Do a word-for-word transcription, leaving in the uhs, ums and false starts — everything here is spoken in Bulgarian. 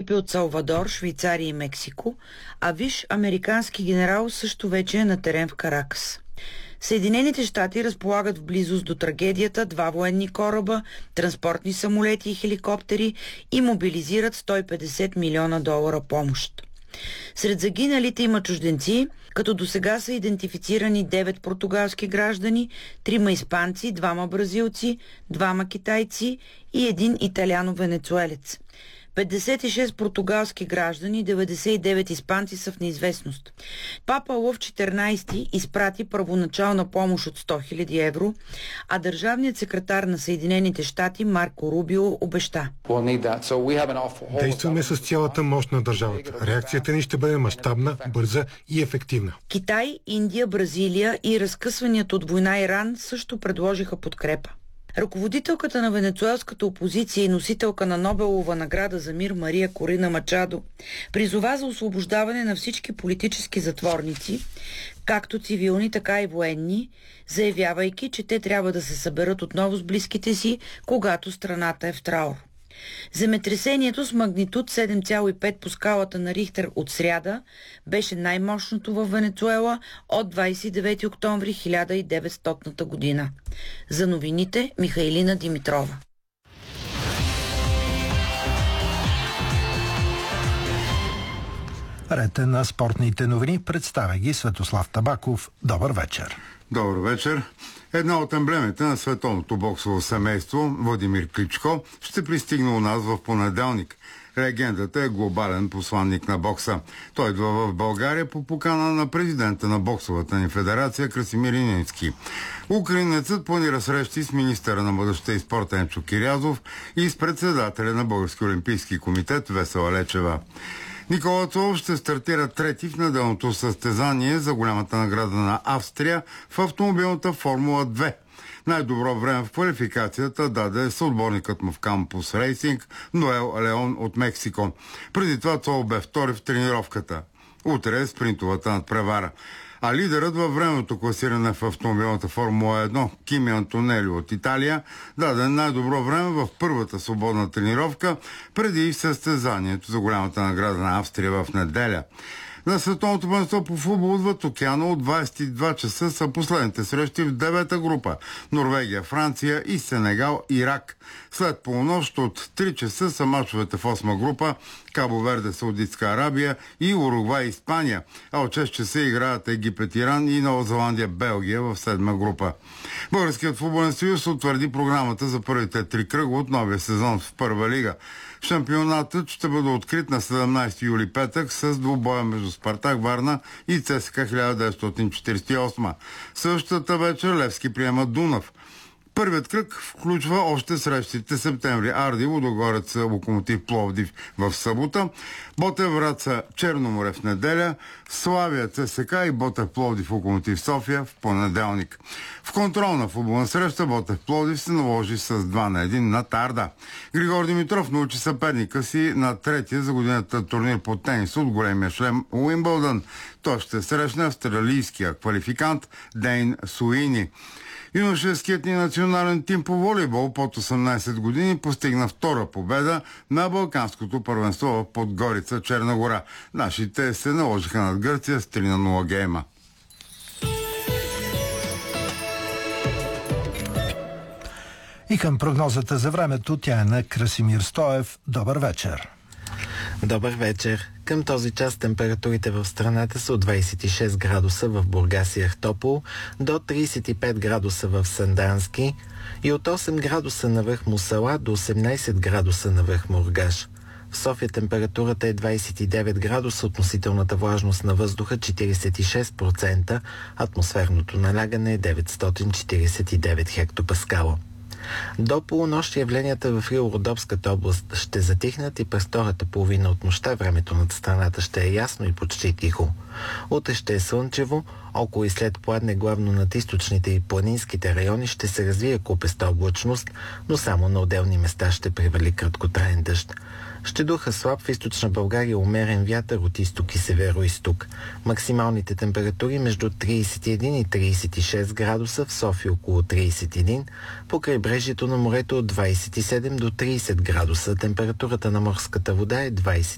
екипи от Салвадор, Швейцария и Мексико, а виж американски генерал също вече е на терен в Каракас. Съединените щати разполагат в близост до трагедията два военни кораба, транспортни самолети и хеликоптери и мобилизират сто и петдесет милиона долара помощ. Сред загиналите има чужденци, като досега са идентифицирани девет португалски граждани, трима испанци, двама бразилци, двама китайци и един италяно-венецуелец. петдесет и шест португалски граждани, деветдесет и девет испанци са в неизвестност. Папа Лъв четиринайсети изпрати първоначална помощ от сто хиляди евро, а държавният секретар на Съединените щати Марко Рубио обеща. Действаме с цялата мощ на държавата. Реакцията ни ще бъде мащабна, бърза и ефективна. Китай, Индия, Бразилия и разкъсваният от война Иран също предложиха подкрепа. Ръководителката на венецуелската опозиция и носителка на Нобелова награда за мир Мария Корина Мачадо призова за освобождаване на всички политически затворници, както цивилни, така и военни, заявявайки, че те трябва да се съберат отново с близките си, когато страната е в траур. Земетресението с магнитуд седем цяло и пет по скалата на Рихтер от сряда беше най-мощното във Венецуела от двайсет и девети октомври хиляда и деветстотната година. За новините Михаилина Димитрова. Ред е на спортните новини. Представя ги Светослав Табаков. Добър вечер. Добър вечер. Една от емблемите на световното боксово семейство, Владимир Кличко, ще пристигне у нас в понеделник. Легендата е глобален посланник на бокса. Той идва в България по покана на президента на боксовата ни федерация Красимир Илински. Украинецът планира срещи с министъра на младежта и спорта Енчо Кирязов и с председателя на Български олимпийски комитет Весела Лечева. Никола Цолов ще стартира трети в неделното състезание за голямата награда на Австрия в автомобилната Формула две. Най-добро време в квалификацията даде съотборникът му в Кампус Рейсинг Ноел Леон от Мексико. Преди това Цолов бе втори в тренировката. Утре е спринтовата надпревара. А лидерът във времето класиране в автомобилната Формула едно Кими Антонели от Италия даде най-добро време в първата свободна тренировка преди състезанието за голямата награда на Австрия в неделя. На световното първенство по футбол отвъд океана от двайсет и два часа са последните срещи в девета група. Норвегия, Франция и Сенегал, Ирак. След полунощ от три часа са мачовете в осма група Кабо Верде, Саудитска Арабия и Уругвай, Испания. А от шест часа играят Египет, Иран и Нова Зеландия, Белгия в седма група. Българският футболен съюз утвърди програмата за първите три кръга от новия сезон в първа лига. Шампионатът ще бъде открит на седемнайсети юли петък с двубоя между Спартак Варна и ЦСКА хиляда деветстотин четирийсет и осма. Същата вечер Левски приема Дунав. Първият кръг включва още срещите септември. Арди, Лудогорец, Локомотив Пловдив в събота, Ботев Враца, Черноморе в неделя, Славия, ЦСКА и Ботев Пловдив, Локомотив София в понеделник. В контролна футболна среща Ботев Пловдив се наложи с два на един на Тарда. Григор Димитров научи съперника си на третия за годината турнир по тенис от големия шлем Уимбълдън. Той ще срещне австралийския квалификант Дейн Суини. Юношеският ни национален тим по волейбол под осемнайсет години постигна втора победа на Балканското първенство в Подгорица, Черна гора. Нашите се наложиха над Гърция с три на нула гейма. И към прогнозата за времето, тя е на Красимир Стоев. Добър вечер. Добър вечер. Към този час температурите в страната са от двайсет и шест градуса в Бургас и Ахтопол до трийсет и пет градуса в Сандански и от осем градуса на връх Мусала до осемнайсет градуса на връх Мургаш. В София температурата е двайсет и девет градуса, относителната влажност на въздуха четирийсет и шест процента, атмосферното налягане е деветстотин четирийсет и девет хектопаскала. До полунощ явленията в Рило-Родопската област ще затихнат и през втората половина от нощта времето над страната ще е ясно и почти тихо. Утре ще е слънчево, около и след пладне главно над източните и планинските райони ще се развие купеста облачност, но само на отделни места ще превали краткотраен дъжд. Ще духа слаб в източна България умерен вятър от изток и северо-изток. Максималните температури между трийсет и един и трийсет и шест градуса, в София около трийсет и един, по крайбрежието на морето от двайсет и седем до трийсет градуса. Температурата на морската вода е двайсет